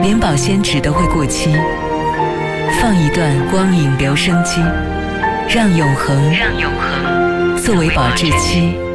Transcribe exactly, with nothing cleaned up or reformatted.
连保鲜纸都会过期，放一段光影留声机，让永恒，让永恒作为保质期。